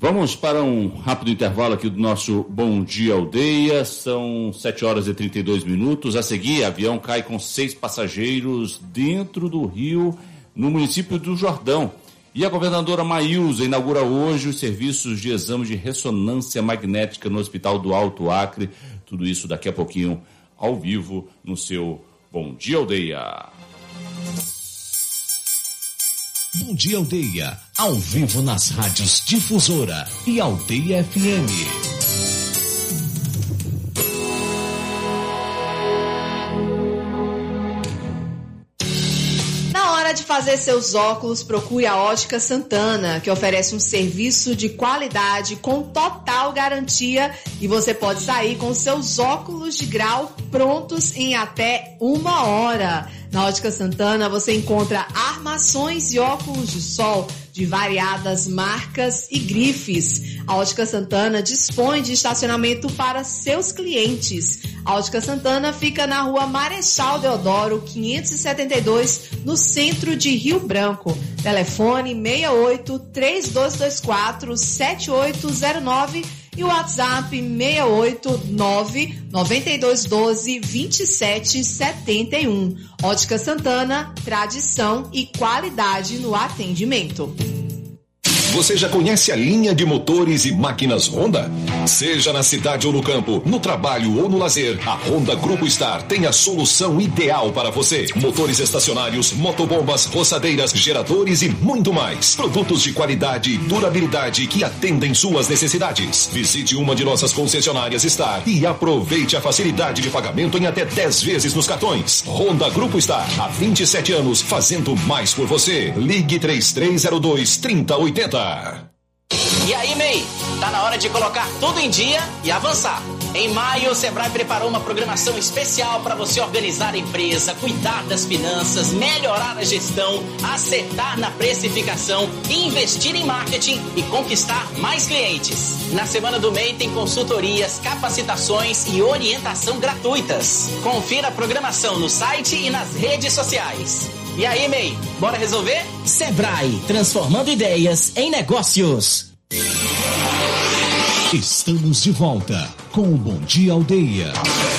Vamos para um rápido intervalo aqui do nosso Bom Dia Aldeia. São 7h32. A seguir, avião cai com 6 passageiros dentro do rio, no município do Jordão. E a governadora Maílza inaugura hoje os serviços de exame de ressonância magnética no Hospital do Alto Acre. Tudo isso daqui a pouquinho, ao vivo, no seu Bom Dia Aldeia. Bom Dia Aldeia, ao vivo nas rádios Difusora e Aldeia FM. De fazer seus óculos, procure a Ótica Santana, que oferece um serviço de qualidade com total garantia, e você pode sair com seus óculos de grau prontos em até 1 hora. Na Ótica Santana você encontra armações e óculos de sol de variadas marcas e grifes. A Ótica Santana dispõe de estacionamento para seus clientes. A Ótica Santana fica na rua Marechal Deodoro, 572, no centro de Rio Branco. Telefone 68-3224-7809 e o WhatsApp 689-9212-2771. Ótica Santana, tradição e qualidade no atendimento. Você já conhece a linha de motores e máquinas Honda? Seja na cidade ou no campo, no trabalho ou no lazer, a Honda Grupo Star tem a solução ideal para você. Motores estacionários, motobombas, roçadeiras, geradores e muito mais. Produtos de qualidade e durabilidade que atendem suas necessidades. Visite uma de nossas concessionárias Star e aproveite a facilidade de pagamento em até 10 vezes nos cartões. Honda Grupo Star, há 27 anos, fazendo mais por você. Ligue 3302-3080. E aí, MEI? Tá na hora de colocar tudo em dia e avançar. Em maio, o Sebrae preparou uma programação especial para você organizar a empresa, cuidar das finanças, melhorar a gestão, acertar na precificação, investir em marketing e conquistar mais clientes. Na Semana do MEI tem consultorias, capacitações e orientação gratuitas. Confira a programação no site e nas redes sociais. E aí, MEI, bora resolver? Sebrae, transformando ideias em negócios. Estamos de volta com o Bom Dia Aldeia.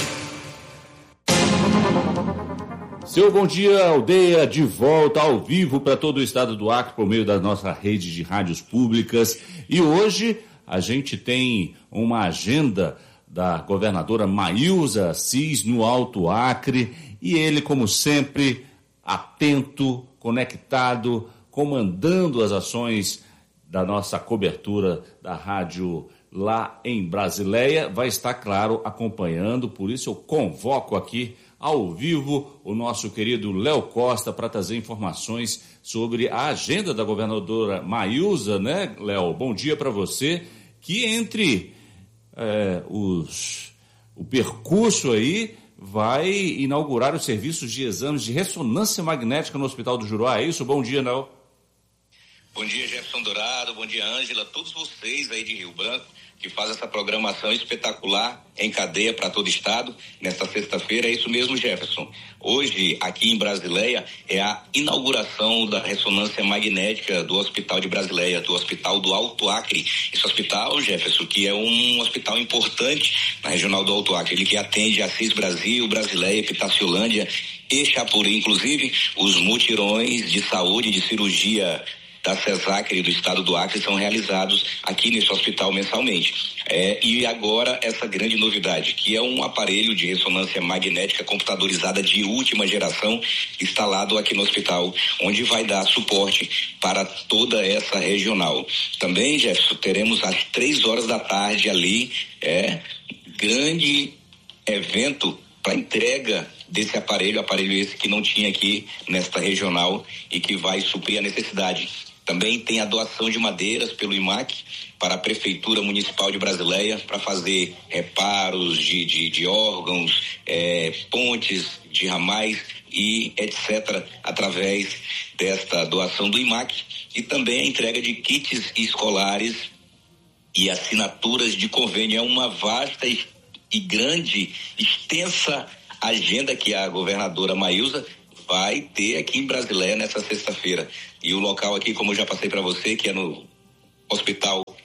Seu Bom Dia Aldeia de volta ao vivo para todo o estado do Acre por meio da nossa rede de rádios públicas. E hoje a gente tem uma agenda da governadora Maílza Assis no Alto Acre. E ele, como sempre, atento, conectado, comandando as ações da nossa cobertura da rádio lá em Brasileia, vai estar, claro, acompanhando. Por isso eu convoco aqui ao vivo o nosso querido Léo Costa para trazer informações sobre a agenda da governadora Maílza, né, Léo? Bom dia para você, que entre o percurso aí vai inaugurar os serviços de exames de ressonância magnética no Hospital do Juruá. É isso? Bom dia, Léo. Bom dia, Jefferson Dourado, bom dia, Ângela, todos vocês aí de Rio Branco que fazem essa programação espetacular em cadeia para todo o estado nesta sexta-feira. É isso mesmo, Jefferson. Hoje, aqui em Brasileia, é a inauguração da ressonância magnética do Hospital de Brasileia, do Hospital do Alto Acre. Esse hospital, Jefferson, que é um hospital importante na regional do Alto Acre, ele que atende Assis Brasil, Brasileia, Pitaciolândia e Chapuri, inclusive os mutirões de saúde, de cirurgia da CESACRE do estado do Acre são realizados aqui nesse hospital mensalmente. E agora essa grande novidade, que é um aparelho de ressonância magnética computadorizada de última geração instalado aqui no hospital, onde vai dar suporte para toda essa regional. Também, Jefferson, teremos às 3 da tarde ali, grande evento para entrega desse aparelho esse que não tinha aqui nesta regional e que vai suprir a necessidade. Também tem a doação de madeiras pelo IMAC para a Prefeitura Municipal de Brasileia para fazer reparos de órgãos, pontes de ramais e etc. através desta doação do IMAC, e também a entrega de kits escolares e assinaturas de convênio. É uma vasta e grande, extensa agenda que a governadora Maílza vai ter aqui em Brasileia nessa sexta-feira. E o local aqui, como eu já passei para você, que é no Hospital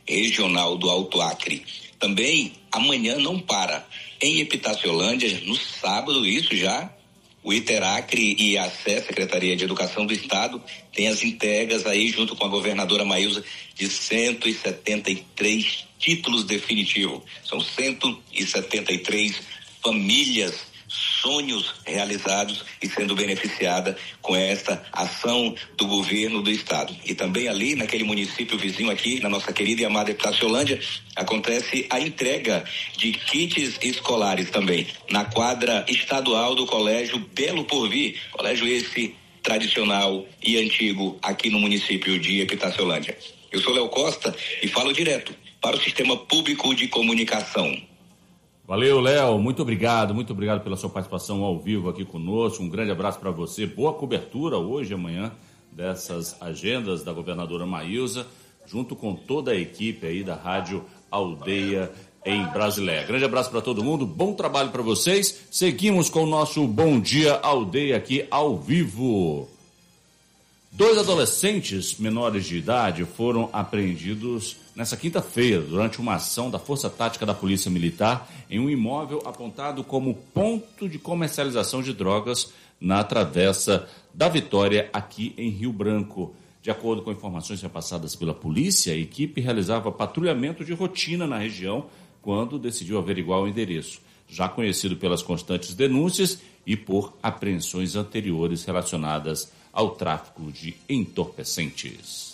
Regional do Alto Acre. Também amanhã não para. Em Epitaciolândia, no sábado, isso já, o Iteracre e a SE, Secretaria de Educação do Estado, tem as entregas aí junto com a governadora Maísa de 173 títulos definitivos. São 173 famílias, sonhos realizados e sendo beneficiada com esta ação do governo do estado. E também ali naquele município vizinho aqui, na nossa querida e amada Epitaciolândia, acontece a entrega de kits escolares também, na quadra estadual do Colégio Belo Porvir, colégio esse tradicional e antigo aqui no município de Epitaciolândia. Eu sou Léo Costa e falo direto para o Sistema Público de Comunicação. Valeu, Léo, muito obrigado pela sua participação ao vivo aqui conosco, um grande abraço para você, boa cobertura hoje e amanhã dessas agendas da governadora Maísa, junto com toda a equipe aí da Rádio Aldeia em Brasileia. Grande abraço para todo mundo, bom trabalho para vocês, seguimos com o nosso Bom Dia Aldeia aqui ao vivo. 2 adolescentes menores de idade foram apreendidos nessa quinta-feira, durante uma ação da Força Tática da Polícia Militar, em um imóvel apontado como ponto de comercialização de drogas na Travessa da Vitória, aqui em Rio Branco. De acordo com informações repassadas pela polícia, a equipe realizava patrulhamento de rotina na região quando decidiu averiguar o endereço, já conhecido pelas constantes denúncias e por apreensões anteriores relacionadas ao tráfico de entorpecentes.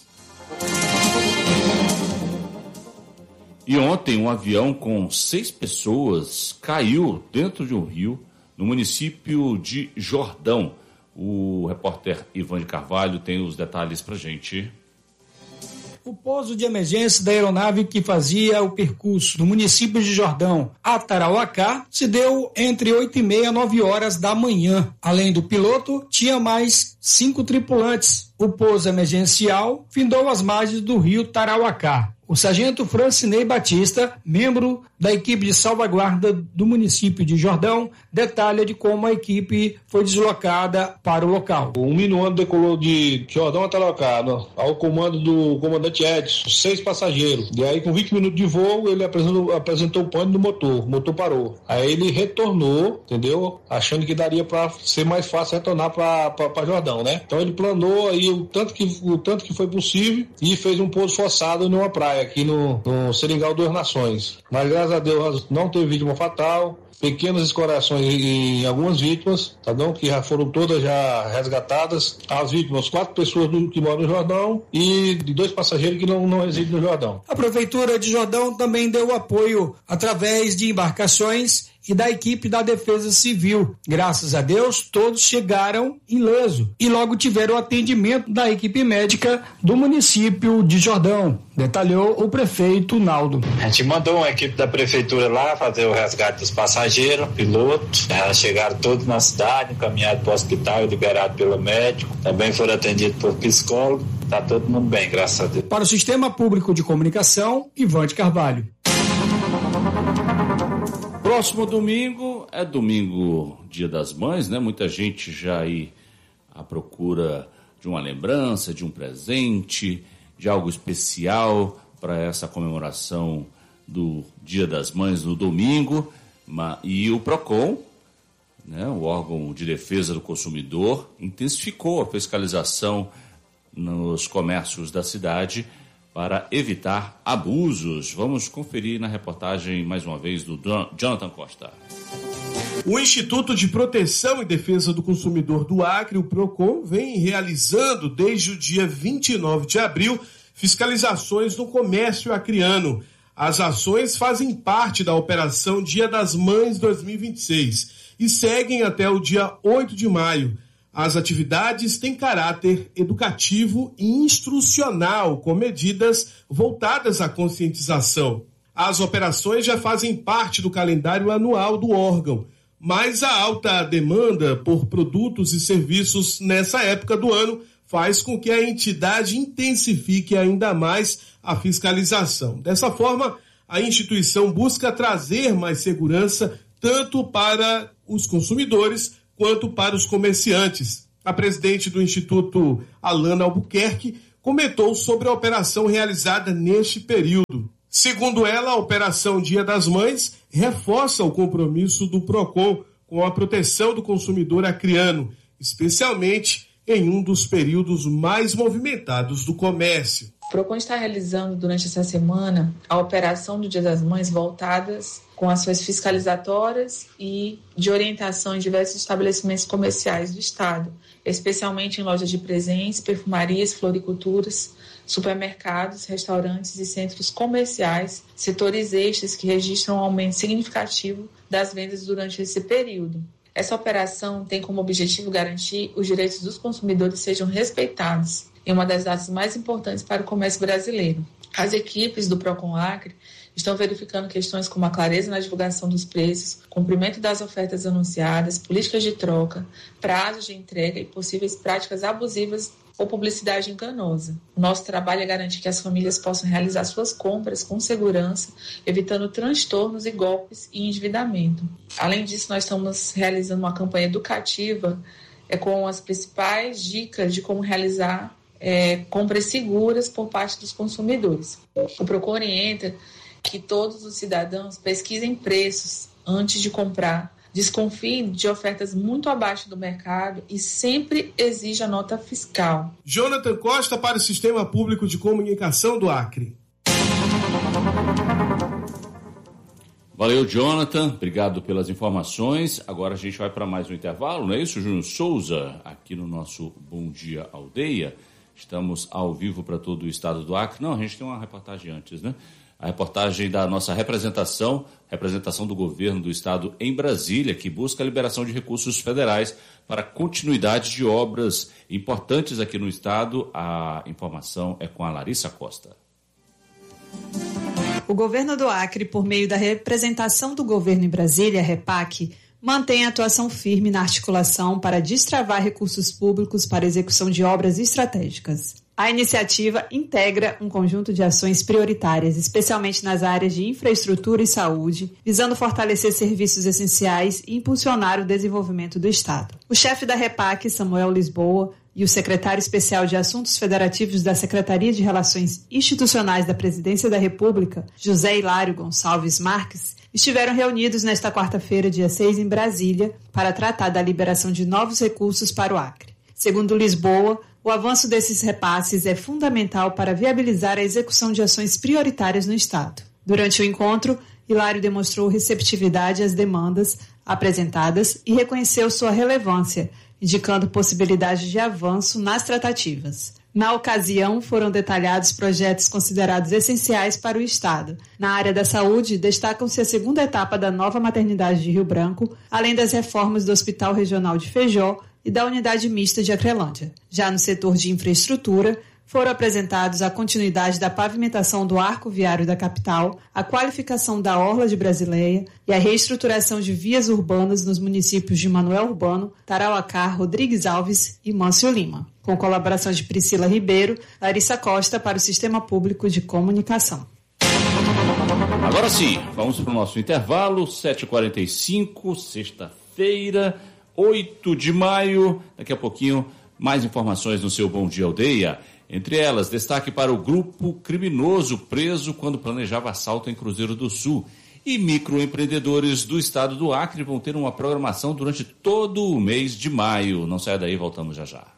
E ontem um avião com 6 pessoas caiu dentro de um rio no município de Jordão. O repórter Ivan de Carvalho tem os detalhes pra gente. O pouso de emergência da aeronave que fazia o percurso do município de Jordão a Tarauacá se deu entre 8h30 e 9 horas da manhã. Além do piloto, tinha mais 5 tripulantes. O pouso emergencial findou às margens do rio Tarauacá. O sargento Francinei Batista, membro da equipe de salvaguarda do município de Jordão, detalha de como a equipe foi deslocada para o local. O minuano decolou de Jordão a Tarauacá, ao comando do comandante Edson, 6 passageiros. E aí, com 20 minutos de voo, ele apresentou o pane do motor. O motor parou. Aí ele retornou, entendeu? Achando que daria para ser mais fácil retornar para Jordão, né? Então ele planou aí o tanto que foi possível e fez um pouso forçado numa praia aqui no Seringal Duas Nações. Mas graças a Deus não teve vítima fatal, pequenas escoriações em algumas vítimas, tá bom? Que já foram todas já resgatadas. As vítimas, 4 pessoas que moram no Jordão e de 2 passageiros que não residem no Jordão. A Prefeitura de Jordão também deu apoio através de embarcações e da equipe da Defesa Civil. Graças a Deus, todos chegaram ileso e logo tiveram atendimento da equipe médica do município de Jordão, detalhou o prefeito Naldo. A gente mandou uma equipe da prefeitura lá fazer o resgate dos passageiros, pilotos, chegaram todos na cidade, encaminhados para o hospital e liberados pelo médico, também foram atendidos por psicólogo, está todo mundo bem, graças a Deus. Para o Sistema Público de Comunicação, Ivan de Carvalho. Próximo domingo é domingo, Dia das Mães, né? Muita gente já aí à procura de uma lembrança, de um presente, de algo especial para essa comemoração do Dia das Mães no domingo. E o PROCON, né, o órgão de defesa do consumidor, intensificou a fiscalização nos comércios da cidade para evitar abusos. Vamos conferir na reportagem, mais uma vez, do Jonathan Costa. O Instituto de Proteção e Defesa do Consumidor do Acre, o PROCON, vem realizando desde o dia 29 de abril fiscalizações no comércio acreano. As ações fazem parte da Operação Dia das Mães 2026 e seguem até o dia 8 de maio. As atividades têm caráter educativo e instrucional, com medidas voltadas à conscientização. As operações já fazem parte do calendário anual do órgão, mas a alta demanda por produtos e serviços nessa época do ano faz com que a entidade intensifique ainda mais a fiscalização. Dessa forma, a instituição busca trazer mais segurança tanto para os consumidores quanto para os comerciantes. A presidente do Instituto, Alana Albuquerque, comentou sobre a operação realizada neste período. Segundo ela, a Operação Dia das Mães reforça o compromisso do PROCON com a proteção do consumidor acreano, especialmente em um dos períodos mais movimentados do comércio. O PROCON está realizando durante essa semana a operação do Dia das Mães voltadas com ações fiscalizatórias e de orientação em diversos estabelecimentos comerciais do Estado, especialmente em lojas de presentes, perfumarias, floriculturas, supermercados, restaurantes e centros comerciais, setores estes que registram um aumento significativo das vendas durante esse período. Essa operação tem como objetivo garantir os direitos dos consumidores sejam respeitados em uma das datas mais importantes para o comércio brasileiro. As equipes do PROCON Acre estão verificando questões como a clareza na divulgação dos preços, cumprimento das ofertas anunciadas, políticas de troca, prazos de entrega e possíveis práticas abusivas ou publicidade enganosa. O nosso trabalho é garantir que as famílias possam realizar suas compras com segurança, evitando transtornos e golpes e endividamento. Além disso, nós estamos realizando uma campanha educativa com as principais dicas de como realizar compras seguras por parte dos consumidores. O PROCON orienta que todos os cidadãos pesquisem preços antes de comprar, desconfiem de ofertas muito abaixo do mercado e sempre exija nota fiscal. Jonathan Costa para o Sistema Público de Comunicação do Acre. Valeu, Jonathan. Obrigado pelas informações. Agora a gente vai para mais um intervalo, não é isso, Júnior Souza? Aqui no nosso Bom Dia Aldeia. Estamos ao vivo para todo o estado do Acre. Não, a gente tem uma reportagem antes, né? A reportagem da nossa representação do governo do estado em Brasília, que busca a liberação de recursos federais para continuidade de obras importantes aqui no estado. A informação é com a Larissa Costa. O governo do Acre, por meio da representação do governo em Brasília, REPAC, mantém atuação firme na articulação para destravar recursos públicos para execução de obras estratégicas. A iniciativa integra um conjunto de ações prioritárias, especialmente nas áreas de infraestrutura e saúde, visando fortalecer serviços essenciais e impulsionar o desenvolvimento do Estado. O chefe da REPAC, Samuel Lisboa, e o secretário especial de Assuntos Federativos da Secretaria de Relações Institucionais da Presidência da República, José Hilário Gonçalves Marques, estiveram reunidos nesta quarta-feira, dia 6, em Brasília, para tratar da liberação de novos recursos para o Acre. Segundo Lisboa, o avanço desses repasses é fundamental para viabilizar a execução de ações prioritárias no Estado. Durante o encontro, Hilário demonstrou receptividade às demandas apresentadas e reconheceu sua relevância, indicando possibilidade de avanço nas tratativas. Na ocasião, foram detalhados projetos considerados essenciais para o Estado. Na área da saúde, destacam-se a segunda etapa da nova maternidade de Rio Branco, além das reformas do Hospital Regional de Feijó e da Unidade Mista de Acrelândia. Já no setor de infraestrutura, foram apresentados a continuidade da pavimentação do arco viário da capital, a qualificação da Orla de Brasileia e a reestruturação de vias urbanas nos municípios de Manoel Urbano, Tarauacá, Rodrigues Alves e Mâncio Lima, com colaboração de Priscila Ribeiro, Larissa Costa para o Sistema Público de Comunicação. Agora sim, vamos para o nosso intervalo, 7h45, sexta-feira, 8 de maio. Daqui a pouquinho, mais informações no seu Bom Dia Aldeia. Entre elas, destaque para o grupo criminoso preso quando planejava assalto em Cruzeiro do Sul. E microempreendedores do estado do Acre vão ter uma programação durante todo o mês de maio. Não saia daí, voltamos já já.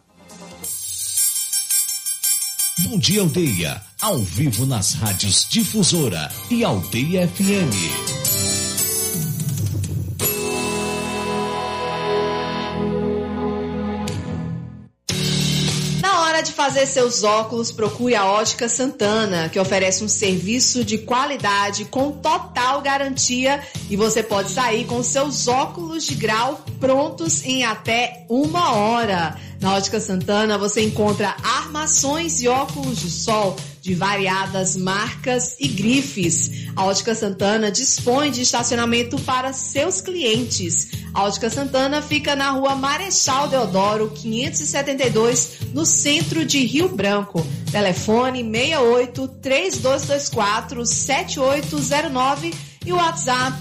Bom Dia Aldeia, ao vivo nas rádios Difusora e Aldeia FM. De fazer seus óculos, procure a Ótica Santana, que oferece um serviço de qualidade com total garantia e você pode sair com seus óculos de grau prontos em até 1 hora. Na Ótica Santana você encontra armações e óculos de sol de variadas marcas e grifes. A Ótica Santana dispõe de estacionamento para seus clientes. A Ótica Santana fica na rua Marechal Deodoro, 572, no centro de Rio Branco. Telefone 68-3224-7809 e o WhatsApp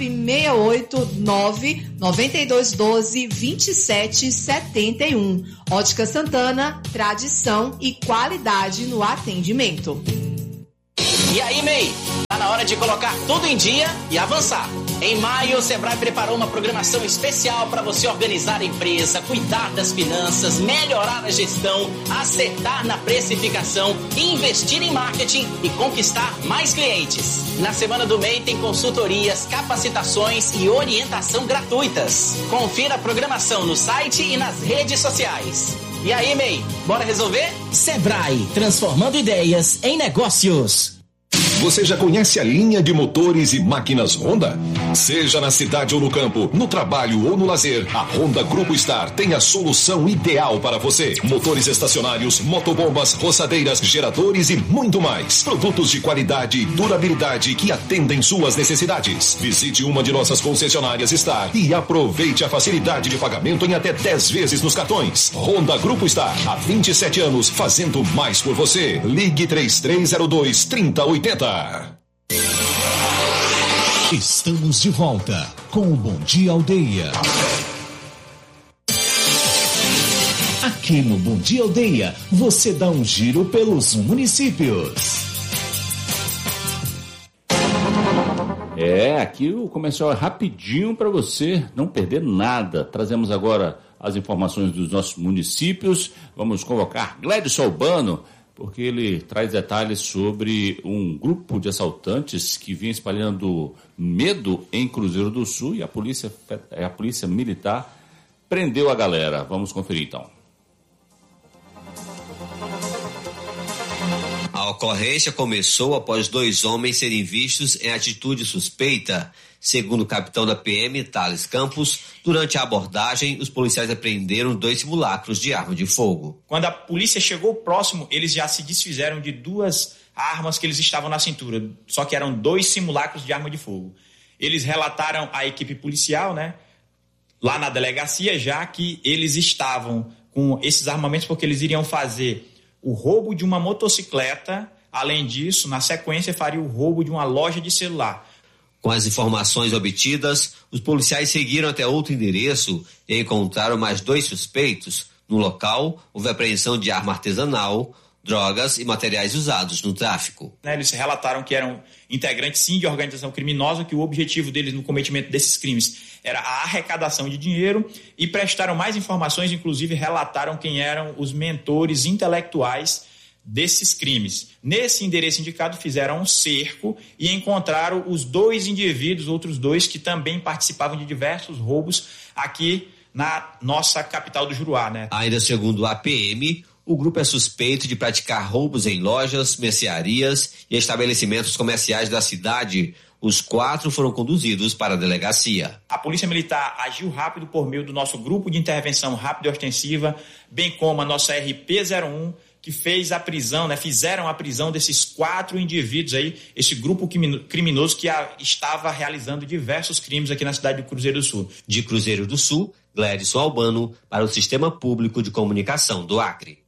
689-9212-2771. Ótica Santana, tradição e qualidade no atendimento. E aí, MEI? Tá na hora de colocar tudo em dia e avançar. Em maio, o Sebrae preparou uma programação especial para você organizar a empresa, cuidar das finanças, melhorar a gestão, acertar na precificação, investir em marketing e conquistar mais clientes. Na Semana do MEI tem consultorias, capacitações e orientação gratuitas. Confira a programação no site e nas redes sociais. E aí, MEI? Bora resolver? Sebrae, transformando ideias em negócios. Você já conhece a linha de motores e máquinas Honda? Seja na cidade ou no campo, no trabalho ou no lazer, a Honda Grupo Star tem a solução ideal para você. Motores estacionários, motobombas, roçadeiras, geradores e muito mais. Produtos de qualidade e durabilidade que atendem suas necessidades. Visite uma de nossas concessionárias Star e aproveite a facilidade de pagamento em até 10 vezes nos cartões. Honda Grupo Star, há 27 anos, fazendo mais por você. Ligue 3302-3080. Estamos de volta com o Bom Dia Aldeia. Aqui no Bom Dia Aldeia, você dá um giro pelos municípios. Aqui o comercial é rapidinho para você não perder nada. Trazemos agora as informações dos nossos municípios. Vamos convocar Gledson Albano, porque ele traz detalhes sobre um grupo de assaltantes que vinha espalhando medo em Cruzeiro do Sul e a polícia militar prendeu a galera. Vamos conferir então. A ocorrência começou após 2 homens serem vistos em atitude suspeita. Segundo o capitão da PM, Thales Campos, durante a abordagem, os policiais apreenderam 2 simulacros de arma de fogo. Quando a polícia chegou próximo, eles já se desfizeram de 2 armas que eles estavam na cintura, só que eram 2 simulacros de arma de fogo. Eles relataram à equipe policial, lá na delegacia, já que eles estavam com esses armamentos porque eles iriam fazer o roubo de uma motocicleta. Além disso, na sequência, faria o roubo de uma loja de celular. Com as informações obtidas, os policiais seguiram até outro endereço e encontraram mais 2 suspeitos. No local, houve apreensão de arma artesanal, drogas e materiais usados no tráfico. Eles relataram que eram integrantes, sim, de organização criminosa, que o objetivo deles no cometimento desses crimes era a arrecadação de dinheiro, e prestaram mais informações, inclusive relataram quem eram os mentores intelectuais desses crimes. Nesse endereço indicado, fizeram um cerco e encontraram os 2 indivíduos, outros 2, que também participavam de diversos roubos aqui na nossa capital do Juruá. Ainda segundo a PM, o grupo é suspeito de praticar roubos em lojas, mercearias e estabelecimentos comerciais da cidade. Os 4 foram conduzidos para a delegacia. A Polícia Militar agiu rápido por meio do nosso grupo de intervenção rápida e ostensiva, bem como a nossa RP-01, que fizeram a prisão desses 4 indivíduos aí, esse grupo criminoso que estava realizando diversos crimes aqui na cidade de Cruzeiro do Sul. De Cruzeiro do Sul, Gledson Albano, para o Sistema Público de Comunicação do Acre.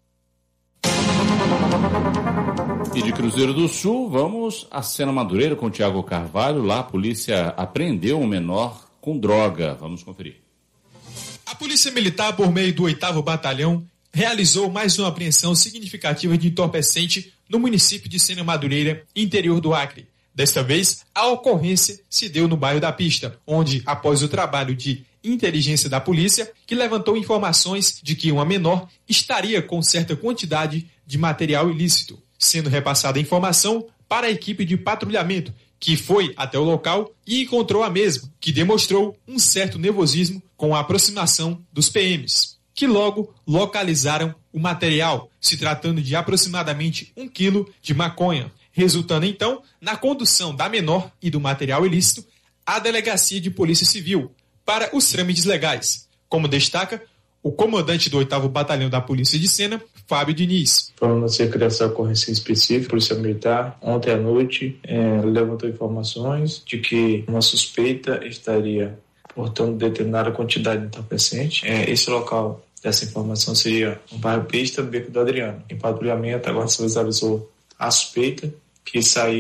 E de Cruzeiro do Sul, vamos a Sena Madureira com o Tiago Carvalho. Lá a polícia apreendeu um menor com droga. Vamos conferir. A Polícia Militar, por meio do 8º Batalhão, realizou mais uma apreensão significativa de entorpecente no município de Sena Madureira, interior do Acre. Desta vez, a ocorrência se deu no bairro da Pista, onde, após o trabalho de inteligência da polícia, que levantou informações de que uma menor estaria com certa quantidade de material ilícito, sendo repassada a informação para a equipe de patrulhamento, que foi até o local e encontrou a mesma, que demonstrou um certo nervosismo com a aproximação dos PMs, que logo localizaram o material, se tratando de aproximadamente 1 quilo de maconha, resultando então na condução da menor e do material ilícito à Delegacia de Polícia Civil para os trâmites legais, como destaca o comandante do 8º Batalhão da Polícia de Sena, Fábio Diniz. Falando acerca dessa ocorrência específica, a Polícia Militar, ontem à noite, levantou informações de que uma suspeita estaria portando determinada quantidade de entorpecente. Esse local dessa informação seria no bairro Pista, Beco do Adriano. Em patrulhamento, agora se visualizou a suspeita, que saía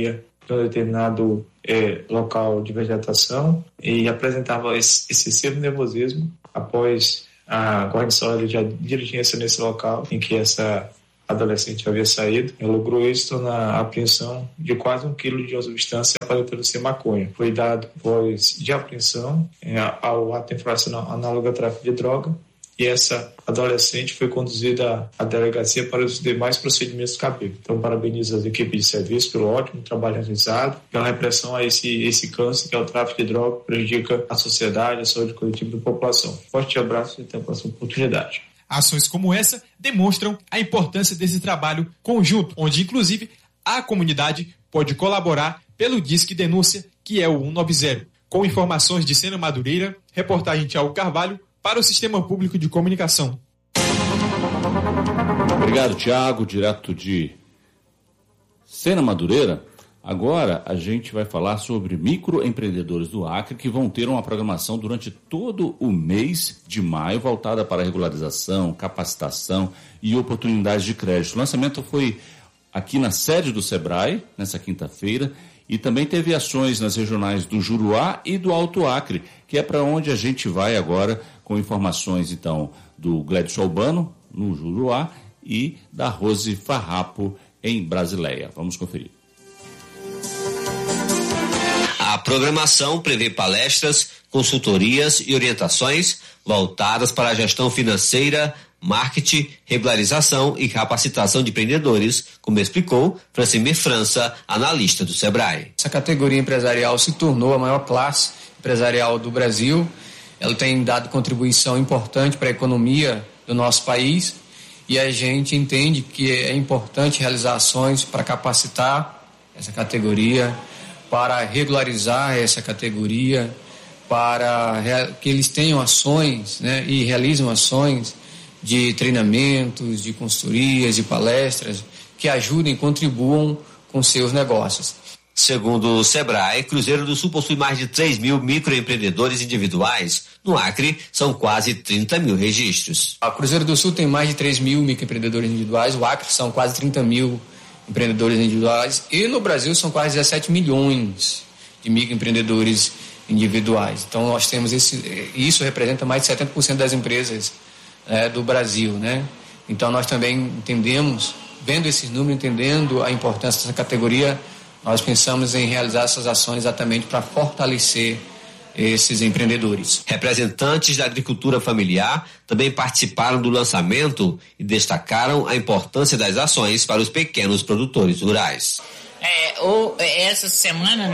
de um determinado local de vegetação e apresentava excessivo nervosismo. Após a guarnição de diligência nesse local em que essa adolescente havia saído, logrou êxito na apreensão de quase 1 quilo de uma substância aparentando ser maconha. Foi dado voz de apreensão ao ato infracional análogo a tráfico de droga, e essa adolescente foi conduzida à delegacia para os demais procedimentos cabíveis. Então, parabenizo as equipes de serviço pelo ótimo trabalho realizado, pela repressão a esse câncer que é o tráfico de droga, que prejudica a sociedade, a saúde coletiva da população. Forte abraço e até a próxima oportunidade. Ações como essa demonstram a importância desse trabalho conjunto, onde inclusive a comunidade pode colaborar pelo Disque Denúncia, que é o 190. Com informações de Sena Madureira, reportagem Thiago Carvalho, para o Sistema Público de Comunicação. Obrigado, Thiago, direto de Sena Madureira. Agora a gente vai falar sobre microempreendedores do Acre que vão ter uma programação durante todo o mês de maio voltada para regularização, capacitação e oportunidades de crédito. O lançamento foi aqui na sede do Sebrae, nessa quinta-feira, e também teve ações nas regionais do Juruá e do Alto Acre, que é para onde a gente vai agora com informações, então, do Gledson Albano, no Juruá, e da Rose Farrapo, em Brasileia. Vamos conferir. A programação prevê palestras, consultorias e orientações voltadas para a gestão financeira, marketing, regularização e capacitação de empreendedores, como explicou Francimir França, analista do Sebrae. Essa categoria empresarial se tornou a maior classe empresarial do Brasil. Ela tem dado contribuição importante para a economia do nosso país e a gente entende que é importante realizar ações para capacitar essa categoria, para regularizar essa categoria, para que eles tenham ações, né, e realizam ações de treinamentos, de consultorias, de palestras que ajudem e contribuam com seus negócios. Segundo o Sebrae, Cruzeiro do Sul possui mais de 3 mil microempreendedores individuais. No Acre, são quase 30 mil registros. A Cruzeiro do Sul tem mais de 3 mil microempreendedores individuais, o Acre são quase 30 mil empreendedores individuais e no Brasil são quase 17 milhões de microempreendedores individuais. Então nós temos isso representa mais de 70% das empresas do Brasil, né? Então nós também entendemos, vendo esses números, entendendo a importância dessa categoria, nós pensamos em realizar essas ações exatamente para fortalecer esses empreendedores. Representantes da agricultura familiar também participaram do lançamento e destacaram a importância das ações para os pequenos produtores rurais. Essa semana,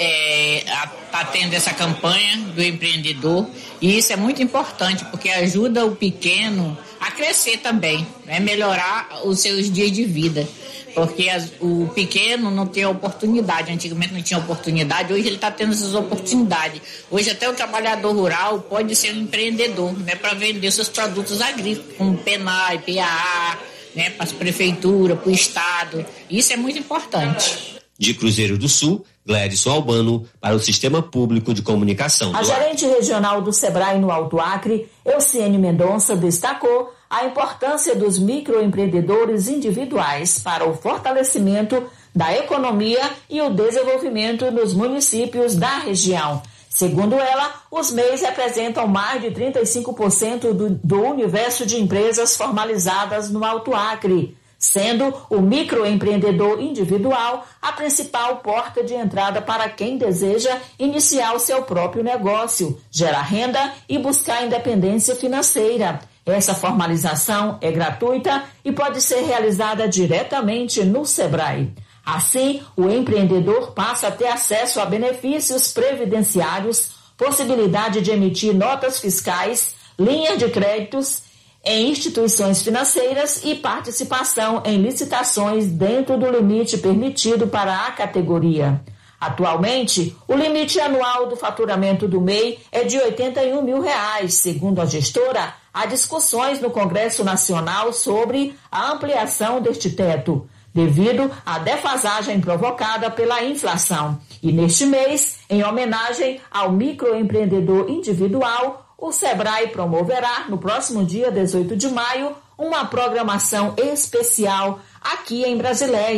tá tendo essa campanha do empreendedor e isso é muito importante porque ajuda o pequeno a crescer também, melhorar os seus dias de vida. Porque o pequeno não tem oportunidade, antigamente não tinha oportunidade, hoje ele está tendo essas oportunidades. Hoje até o trabalhador rural pode ser um empreendedor, para vender seus produtos agrícolas, como PENAI, PAA, para as prefeituras, para o Estado. Isso é muito importante. De Cruzeiro do Sul, Gledson Albano, para o Sistema Público de Comunicação. A gerente regional do Sebrae no Alto Acre, Euciene Mendonça, destacou a importância dos microempreendedores individuais para o fortalecimento da economia e o desenvolvimento nos municípios da região. Segundo ela, os MEIs representam mais de 35% do universo de empresas formalizadas no Alto Acre, sendo o microempreendedor individual a principal porta de entrada para quem deseja iniciar o seu próprio negócio, gerar renda e buscar independência financeira. Essa formalização é gratuita e pode ser realizada diretamente no Sebrae. Assim, o empreendedor passa a ter acesso a benefícios previdenciários, possibilidade de emitir notas fiscais, linhas de créditos em instituições financeiras e participação em licitações dentro do limite permitido para a categoria. Atualmente, o limite anual do faturamento do MEI é de R$ 81 mil. Segundo a gestora, há discussões no Congresso Nacional sobre a ampliação deste teto, devido à defasagem provocada pela inflação. E neste mês, em homenagem ao microempreendedor individual, o Sebrae promoverá, no próximo dia 18 de maio, uma programação especial aqui em Brasileia,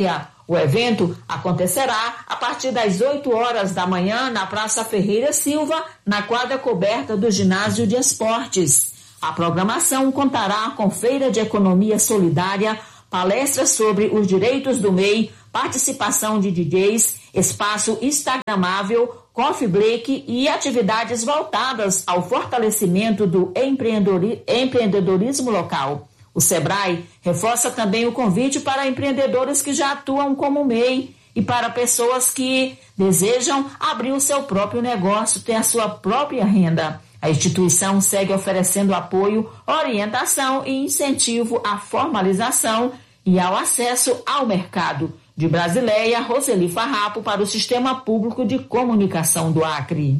O evento acontecerá a partir das 8 horas da manhã na Praça Ferreira Silva, na quadra coberta do Ginásio de Esportes. A programação contará com feira de economia solidária, palestras sobre os direitos do MEI, participação de DJs, espaço instagramável, coffee break e atividades voltadas ao fortalecimento do empreendedorismo local. O Sebrae reforça também o convite para empreendedores que já atuam como MEI e para pessoas que desejam abrir o seu próprio negócio, ter a sua própria renda. A instituição segue oferecendo apoio, orientação e incentivo à formalização e ao acesso ao mercado. De Brasileia, Roseli Farrapo para o Sistema Público de Comunicação do Acre.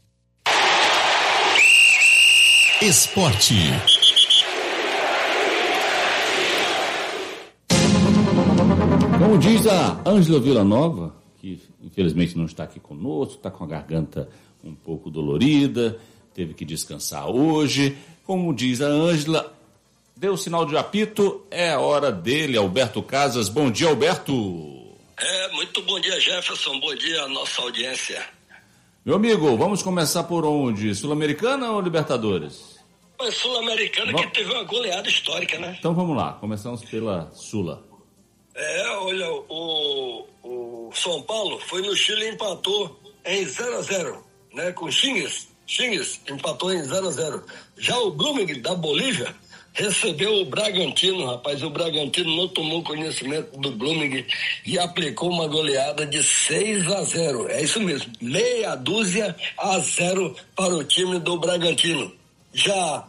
Esporte. Como diz a Ângela Villanova, que infelizmente não está aqui conosco, está com a garganta um pouco dolorida, teve que descansar hoje. Como diz a Ângela, deu o sinal de apito, é a hora dele, Alberto Casas. Bom dia, Alberto. Muito bom dia, Jefferson. Bom dia à nossa audiência. Meu amigo, vamos começar por onde? Sul-Americana ou Libertadores? Sul-Americana que teve uma goleada histórica, né? Então vamos lá, começamos pela Sula. Olha, o São Paulo foi no Chile e empatou em 0-0, né? Com Xingues empatou em 0-0. Já o Blooming da Bolívia recebeu o Bragantino, rapaz. O Bragantino não tomou conhecimento do Blooming e aplicou uma goleada de 6-0. É isso mesmo, 6-0 para o time do Bragantino. Já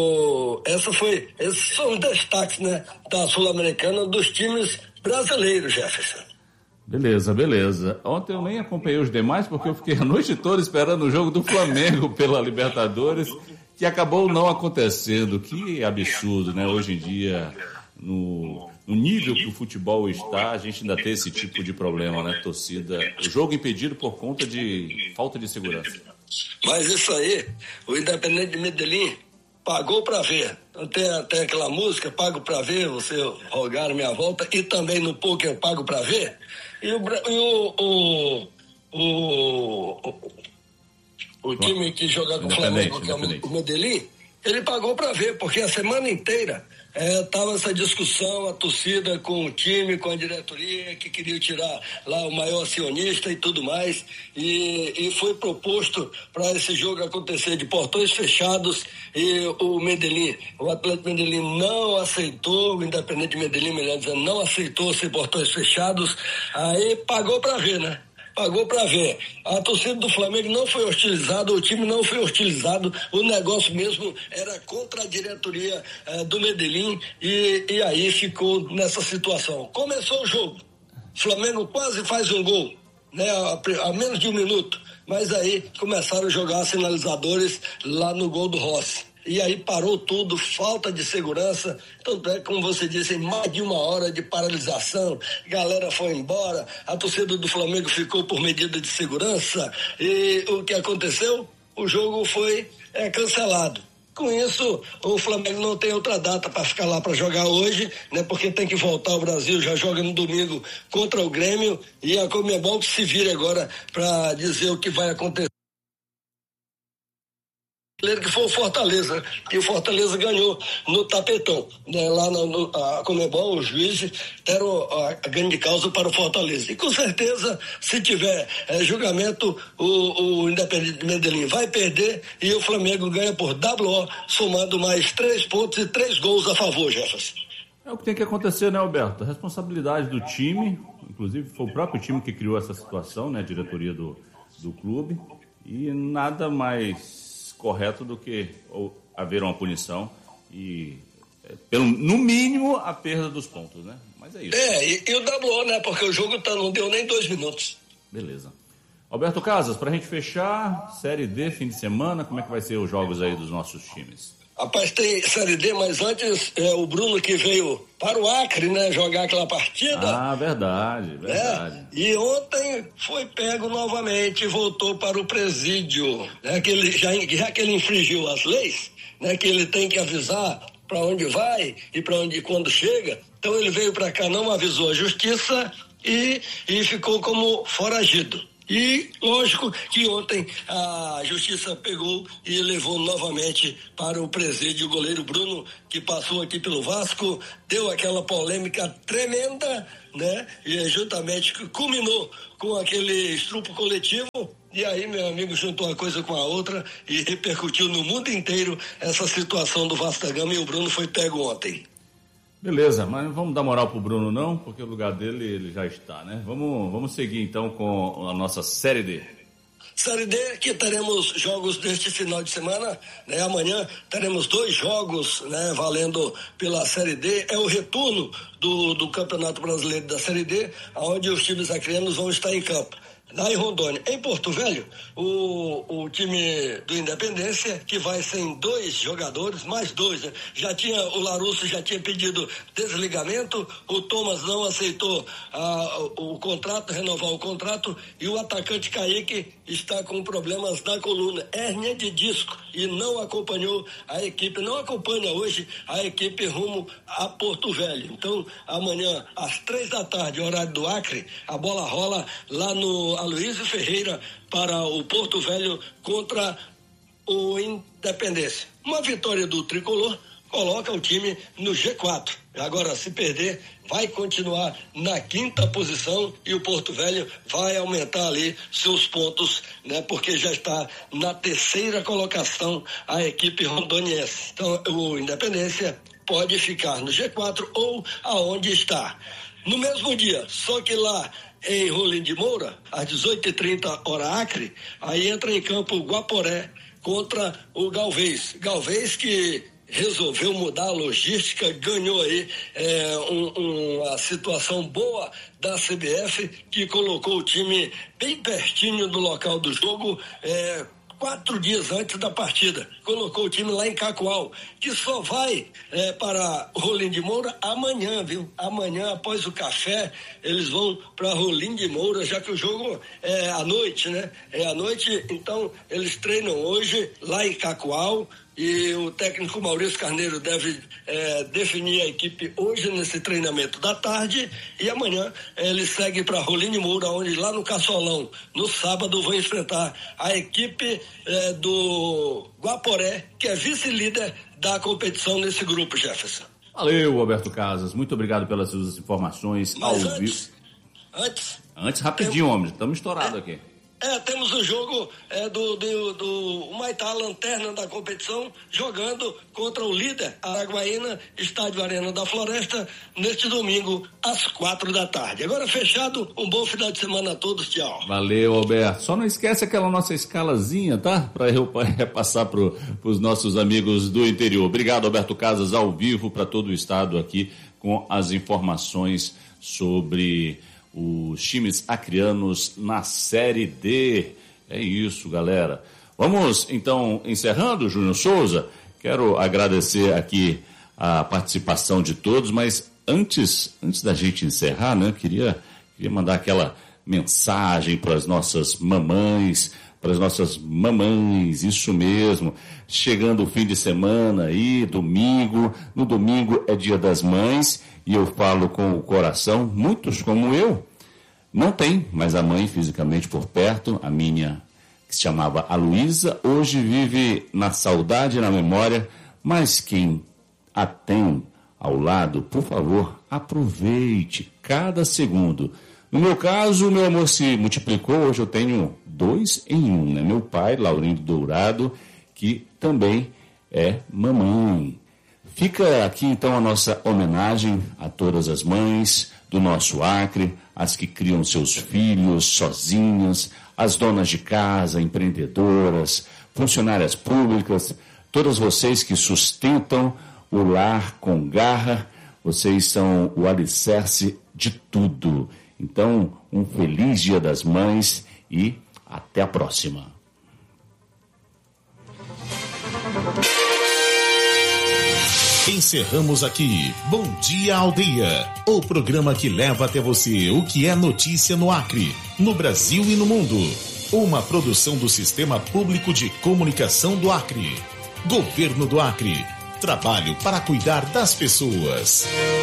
esses são os destaques, né, da Sul-Americana dos times brasileiros, Jefferson. Beleza. Ontem eu nem acompanhei os demais porque eu fiquei a noite toda esperando o jogo do Flamengo pela Libertadores, que acabou não acontecendo. Que absurdo, né? Hoje em dia, no nível que o futebol está, a gente ainda tem esse tipo de problema, né? Torcida, o jogo impedido por conta de falta de segurança. Mas isso aí, o Independente de Medellín pagou para ver. Tem aquela música, pago para ver, você rogar minha volta, e também no poker pago para ver. E o time que joga com o Flamengo, que é o Medellín, ele pagou para ver, porque a semana inteira estava essa discussão, a torcida com o time, com a diretoria, que queria tirar lá o maior acionista e tudo mais, e foi proposto para esse jogo acontecer de portões fechados, e o Atlético Medellín não aceitou, o Independente Medellín, melhor dizendo, não aceitou ser portões fechados, aí pagou para ver, né? Pagou para ver. A torcida do Flamengo não foi hostilizada, o time não foi hostilizado, o negócio mesmo era contra a diretoria do Medellín e aí ficou nessa situação. Começou o jogo, o Flamengo quase faz um gol, né, a menos de um minuto, mas aí começaram a jogar sinalizadores lá no gol do Rossi. E aí parou tudo, falta de segurança, tanto é como você disse, mais de uma hora de paralisação, galera foi embora, a torcida do Flamengo ficou por medida de segurança e o que aconteceu? O jogo foi cancelado. Com isso, o Flamengo não tem outra data para ficar lá para jogar hoje, né? Porque tem que voltar ao Brasil, já joga no domingo contra o Grêmio e a Conmebol que se vire agora para dizer o que vai acontecer. Que foi o Fortaleza, que o Fortaleza ganhou no tapetão, né? Lá a Conmebol, os juízes deram a grande causa para o Fortaleza, e com certeza se tiver julgamento, o Independente Medellín vai perder e o Flamengo ganha por WO, somando mais 3 pontos e 3 gols a favor, Jefferson. É o que tem que acontecer, né, Alberto? A responsabilidade do time, inclusive foi o próprio time que criou essa situação, né, a diretoria do clube, e nada mais correto do que haver uma punição e, no mínimo, a perda dos pontos, né? Mas é isso. E o WO, né? Porque o jogo não deu nem 2 minutos. Beleza. Alberto Casas, pra gente fechar, Série D, fim de semana, como é que vai ser os jogos aí dos nossos times? Rapaz, tem Série D, mas antes o Bruno que veio para o Acre, né, jogar aquela partida. Ah, verdade. E ontem foi pego novamente e voltou para o presídio, né, que ele, já que ele infringiu as leis, né, que ele tem que avisar para onde vai e para onde quando chega. Então ele veio para cá, não avisou a justiça e ficou como foragido. E, lógico, que ontem a Justiça pegou e levou novamente para o presídio o goleiro Bruno, que passou aqui pelo Vasco, deu aquela polêmica tremenda, né? E justamente culminou com aquele estupro coletivo. E aí, meu amigo, juntou uma coisa com a outra e repercutiu no mundo inteiro essa situação do Vasco da Gama, e o Bruno foi pego ontem. Beleza, mas não vamos dar moral pro Bruno não, porque o lugar dele ele já está, né? Vamos seguir então com a nossa Série D. Série D, que teremos jogos deste final de semana, né? Amanhã teremos 2 jogos, né? Valendo pela Série D. É o retorno do Campeonato Brasileiro da Série D, onde os times acreanos vão estar em campo. Lá em Rondônia. Em Porto Velho, o time do Independência, que vai sem 2 jogadores, mais 2, né? O Larusso já tinha pedido desligamento, o Thomas não aceitou o contrato, renovar o contrato, e o atacante Kaique está com problemas na coluna, hérnia de disco, e não acompanhou a equipe, não acompanha hoje a equipe rumo a Porto Velho. Então, amanhã, às 3h, horário do Acre, a bola rola lá no Aloysio Ferreira para o Porto Velho contra o Independência. Uma vitória do Tricolor coloca o time no G4. Agora, se perder, vai continuar na 5ª posição e o Porto Velho vai aumentar ali seus pontos, né? Porque já está na 3ª colocação a equipe rondoniense. Então, o Independência pode ficar no G4 ou aonde está. No mesmo dia, só que lá em Rolim de Moura, às 18h30, hora Acre, aí entra em campo o Guaporé contra o Galvez. Galvez que resolveu mudar a logística, ganhou aí uma situação boa da CBF, que colocou o time bem pertinho do local do jogo, 4 dias antes da partida. Colocou o time lá em Cacoal, que só vai para Rolim de Moura amanhã, viu? Amanhã, após o café, eles vão para Rolim de Moura, já que o jogo é à noite, né? É à noite, então eles treinam hoje lá em Cacoal, e o técnico Maurício Carneiro deve definir a equipe hoje nesse treinamento da tarde, e amanhã ele segue para Rolim de Moura, onde lá no Caçolão, no sábado, vão enfrentar a equipe do Guaporé, que é vice-líder da competição nesse grupo, Jefferson. Valeu, Roberto Casas, muito obrigado pelas suas informações ao vivo. Antes, rapidinho, homem, estamos estourados aqui. Temos o jogo do Humaitá, lanterna da competição, jogando contra o líder Araguaína, Estádio Arena da Floresta, neste domingo, às 4h. Agora fechado, um bom final de semana a todos, tchau. Valeu, Alberto. Só não esquece aquela nossa escalazinha, tá? Para eu repassar para os nossos amigos do interior. Obrigado, Alberto Casas, ao vivo para todo o estado aqui, com as informações sobre os times acreanos na Série D. É isso, galera. Vamos, então, encerrando, Júnior Souza. Quero agradecer aqui a participação de todos, mas antes da gente encerrar, né, queria mandar aquela mensagem para as nossas mamães, isso mesmo. Chegando o fim de semana aí, domingo. No domingo é Dia das Mães, e eu falo com o coração. Muitos, como eu, não tem mais a mãe fisicamente por perto. A minha, que se chamava Aloísa, hoje vive na saudade e na memória, mas quem a tem ao lado, por favor, aproveite cada segundo. No meu caso, o meu amor se multiplicou. Hoje eu tenho 2 em 1, né? Meu pai, Laurindo Dourado, que também é mamãe. Fica aqui então a nossa homenagem a todas as mães do nosso Acre, as que criam seus filhos sozinhas, as donas de casa, empreendedoras, funcionárias públicas, todas vocês que sustentam o lar com garra. Vocês são o alicerce de tudo. Então, um feliz Dia das Mães e até a próxima. Encerramos aqui Bom Dia Aldeia, o programa que leva até você o que é notícia no Acre, no Brasil e no mundo. Uma produção do Sistema Público de Comunicação do Acre. Governo do Acre. Trabalho para cuidar das pessoas.